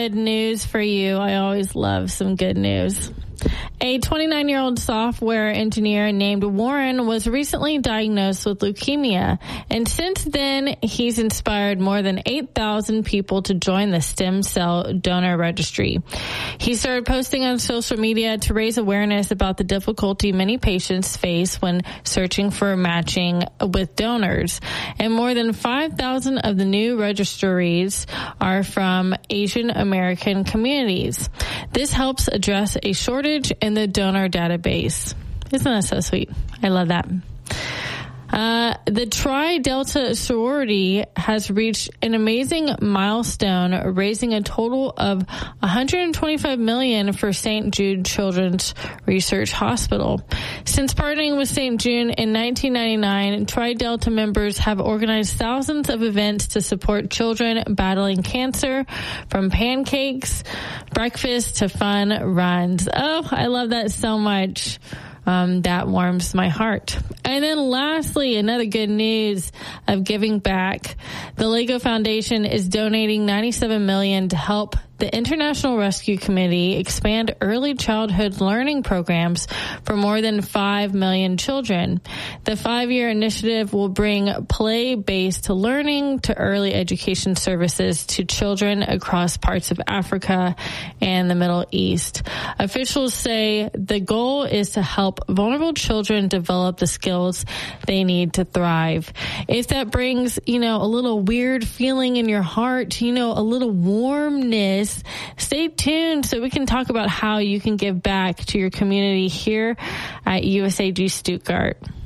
good news for you. I always love some good news. A 29-year-old software engineer named Warren was recently diagnosed with leukemia, and since then, he's inspired more than 8,000 people to join the stem cell donor registry. He started posting on social media to raise awareness about the difficulty many patients face when searching for matching with donors, and more than 5,000 of the new registries are from Asian American communities. This helps address a shortage in the donor database. Isn't that so sweet? I love that. The Tri Delta sorority has reached an amazing milestone, raising a total of $125 million for St. Jude Children's Research Hospital. Since partnering with St. Jude in 1999, Tri Delta members have organized thousands of events to support children battling cancer, from pancakes, breakfast to fun runs. Oh, I love that so much. That warms my heart. And then lastly, another good news of giving back. The LEGO Foundation is donating $97 million to help the International Rescue Committee expand early childhood learning programs for more than 5 million children. The 5-year initiative will bring play-based learning to early education services to children across parts of Africa and the Middle East. Officials say the goal is to help vulnerable children develop the skills they need to thrive. If that brings, a little weird feeling in your heart, a little warmness, stay tuned so we can talk about how you can give back to your community here at USAG Stuttgart.